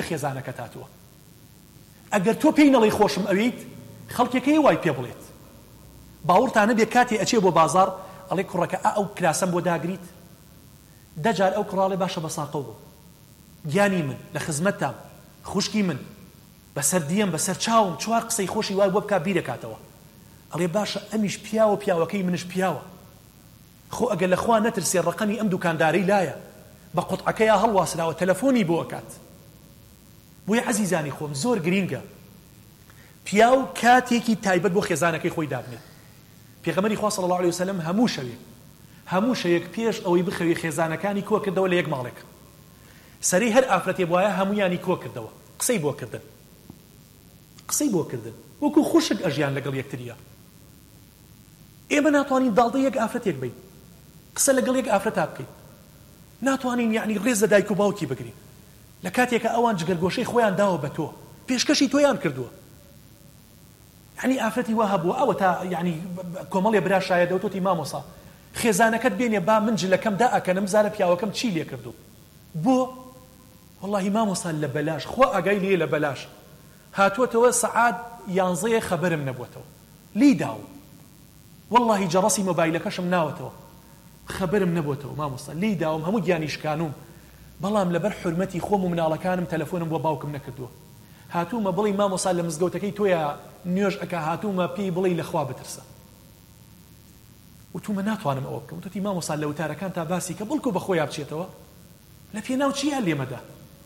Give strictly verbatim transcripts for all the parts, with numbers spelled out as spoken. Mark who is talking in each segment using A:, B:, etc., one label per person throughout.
A: خێزانەکەت هاتووە. ئەگەر تۆ پێی نەڵێی خۆشم ئەویت خەڵکێکی وای پێ بڵێت. باوەڕتانە بێ کاتێ ئەچێ بۆ بازار ئەڵێ کوڕەکە ئەو کراسەم بۆ داگریت، دەجار ئەو کوڕاڵێ باشە بە ساقە بوو، گیانی من لە خزمەتتام، خوشکی من بەسەر دیەم بەسەر چاوم چوار قسەی خۆشی وای بۆ بکات بیرەکاتەوە. ئەڵێ باشە ئەمیش پیاوە پیاوەکەی منش پیاوە، خۆ ئەگەر لەخوا نەترسێ ڕقەمی ئەم دوکاندارەی لایە بە قوتعەکەیە هەڵواسراوە تەلەفۆنی بۆ ئەکات. بۆیە عەزیزانی خۆم زۆر گرینگە پیاو کاتێکی تایبەت بۆ خێزانەکەی خۆی دابنێت. پێغەمبەری خوا صلی الله علیه وسلم هەموو شەوێک هەموو شەوێک پێش ئەوەی بخەوێ خێزانەکانی کۆ کردەوە لە یەک ماڵێک، سەرەی هەر ئافرەتێ بوایە هەموویانی کۆ کردەوە، قسەی بۆ کردن قسەی بۆ کردن وەکو خوشک ئەژیان لەگەڵ یەکتریە. ئێمە ناتوانین داڵدە یەک ئافرەتێک بین، قسە لەگەڵ یەک ئافرەتا بکەین، ناتوانین یعنی ڕێز لە دایک و باوکی بگرین لە کاتێکە ئەوان جگەرگۆشەی خۆیان داوە بە تۆ، پێشکەشی تۆیان کردووە. یعنی ئافرەتی وا هەبووە ئەوە تا یعنی کۆمەڵێ برا شایە دەوتۆتی مامۆسا خێزانەکەت بێنێ با من جلەکەم دا ئەکەنم زارە پیاوەکەم چی لێ کردو بۆ واللهی مامۆسا لە بەلاش خۆ ئاگای لێ لە بەلاش هاتووەتەوە سەعات یانزەیە خەبەرم نەبووەتەوە لی داو واللهی جەڕەسی مۆبایلەکەشم ناوەتەوە خەبەرم نەبووەتەوە مامۆسا لی داوم هەموو گیانی شکانوم، بەڵام لەبەر حورمەتی خۆم و مناڵەکانم تەلەفۆنم بۆ باوکم نەکردووە. هاتوومە بڵی مامۆسا لە مزگەوتەکەی تۆیە نوێژ ئەکا، هاتوومە پێی بڵی لەخوا بترسە. وتومە ناتوانم ئەوە بکەم. وتوتی مامۆسا لە وتارەکان تا باسی کە بڵکو بە خۆی بچێتەوە لە پێناو چیە لێمەدا؟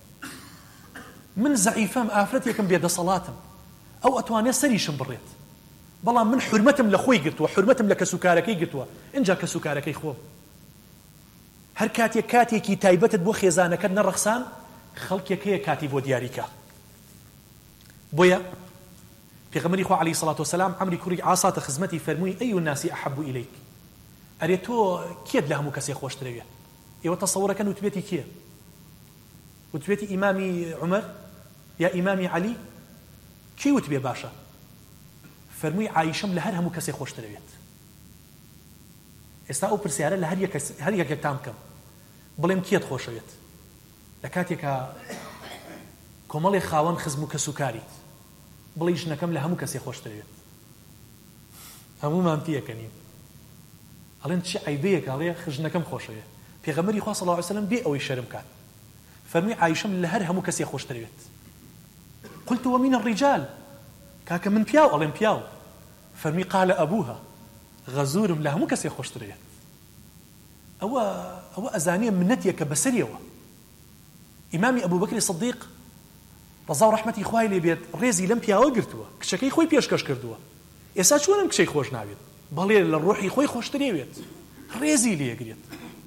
A: من زەعیفەم، ئافرەتێکم بێدەسەڵاتم، ئەو ئەتوانێت سەریشم بڕێت، بەڵام من حورمەتم لە خۆی گرتووە، حورمەتم لە کەسوکارەکەی گرتووە. اینجا کەسوکارەکەی خۆم هەر کاتێک کاتێکی تایبەتت بۆ خێزانەکەت نەڕەخسان خەڵکێک هەیە کاتی بۆ دیاریکە. بۆیە پێغەمبەری خوا عەلەیهی سەڵات وسەلام عەمری کوڕی عاساتە خزمەتی فەرمووی ئەی الناسی ئەحەبو ئیلەیک، ئەرێ تۆ کێت لە هەموو کەسێک خۆشترەوێت؟ ئێوە تەسەوڕەکەن وتبێتی کێ؟ وتبێتی ئیمامی عومەر یا ئیمامی عەلی؟ کی وتبێ باشە؟ فەرمووی عایشەم لە هەر هەموو کەسێک خۆشترەوێت. ئێستا ئەو پرسیارە لە هەر یەکێکتان بکەم، بڵێم کێت خۆشەوێت؟ لە کاتێکە کۆمەڵێ خاوەن خزم و کەسوکاریت بڵی ژنەکەم لە هەموو کەسێک خۆشترەوێت، هەموومان پێیەکەنین، ئەڵێن چی عیبەیەک؟ ئەڵێ ژنەکەم خۆشەوێت. پێغەمبەری خوا صلی الله علیه وسلم بێ ئەوەی شەرم کات، فەرمووی عایشەم لە هەر هەموو کەسێک خۆشترەوێت. قلت ومن الرجال، کاکە من پیاو؟ ئەڵێم پیاو. فەرمووی قال ئەبوها، غەزورم لە هەموو کەسێک خۆشترەوێت. ئەوە ئەوە ئەزانیە منەتێکە بەسەریەوە. ئیمامی ئەبوبەکری سیدیق ڕەزا و ڕەحمەتی خوای لێ بێت ڕێزی لەم پیاوە گرتووە، کچەکەی خۆی پێشکەش کردووە. ئێستا چۆنم کچەی خۆش ناوێت؟ بەڵێ لە ڕۆحی خۆی خۆشترێوێت، ڕێزی لێگرێت.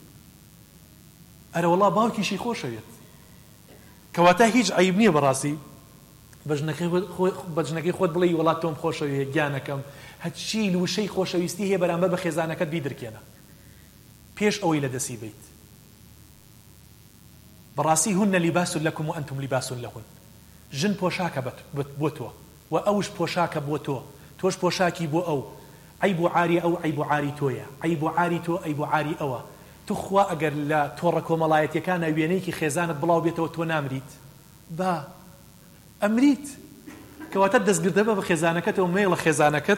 A: ئەرە وەڵا باوکیشی خۆشەوێت، کەواتە هیچ عیب نییە بەڕاستی بە ژنەکەی خۆت بڵێ وەڵا تۆم خۆشەوێت گیانەکەم، هەچی لوشەی خۆشەویستی هەیە بەرامبەر بە خێزانەکەت بیدرکێنە پێش ئەوەی لە دەسی بیت. بەڕاستی هن لیباس لەکم و ئەنتم لیباس لەهن، ژن پۆشاکە بۆ تۆ و ئەوش پۆشاکە بۆ تۆ، تۆش پۆشاکی بۆ ئەو. عیب و عاری ئەو عیب و عاری تۆیە، عیب و عاری تۆ عیب و عاری ئەوە. تو خوا ئەگەر لە تۆڕە کۆمەڵایەتیەکانە وێنەیەکی خێزانت بڵاو بێتەوە تۆ نامریت، با ئەمریت، کەواتە دەستگرتە بە خێزانەکەتەوە مێڵە خێزانەکەت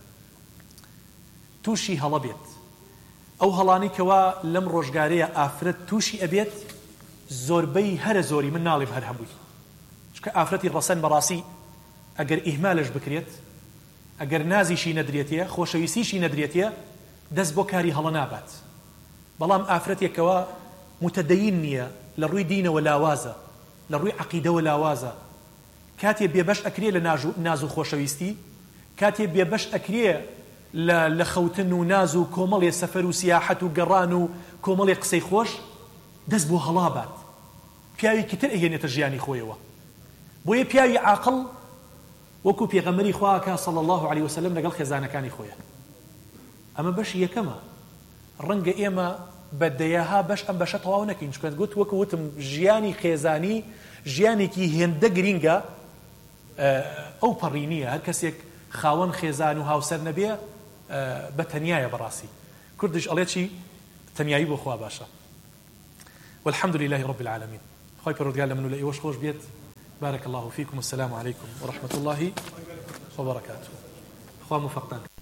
A: تووشی هەڵە بێت. ئەو هەڵانی کەوا لەم ڕۆژگارەیە ئافرەت تووشی ئەبێت زۆربەی هەرە زۆری من ناڵێم هەر هەمووی، چکە ئافرەتی ڕەسەن بەڕاستی ئەگەر ئیهمالش بکرێت، ئەگەر نازیشی نەدرێتیە، خۆشەویستیشی نەدرێتیە، دەست بۆ کاری هەڵە نابات. بەڵام ئافرەتێکەوە متەدەین نییە، لە ڕووی دینەوە لاوازە، لە ڕووی عەقیدەوە لاوازە، کاتێ بێبەش ئەکرێ لە ناز و خۆشەویستی، کاتێ بێبەش ئەکرێ لە خەوتن و ناز و کۆمەڵێ سەفەر و سیاحەت و گەڕان و کۆمەڵێ قسەی خۆش، دەست بۆ هەڵابات، پیاوێکی تر ئەهێنێتە ژیانی خۆیەوە. بۆیە پیاوی عاقڵ وەکو پێغەمبەری خواکە صلی الله علیه وسلم لەگەڵ خێزانەکانی خۆیە. ئەمە بەشی یەکەمە. ڕەنگە ئێمە بەدەیەها بەش ئەم بەشە تەواو نەکەین، چکە گوت وەکو وتم ژیانی خێزانی ژیانێکی هێندە گرینگە، ئەو پەڕی نییە. هەر کەسێک خاوەن خێزان و هاوسەر نەبێ بە تەنیایە. بەڕاستی کوردش ئەڵێ چی؟ تەنیایی بۆ خوا باشە. والحمد لله رب العالمين. خوای پەروەردگار لە من و لە ئێوەش خۆش بێت، بارك الله فيكم. السلام عليكم ورحمة الله وبركاته. أخوة مفقدان.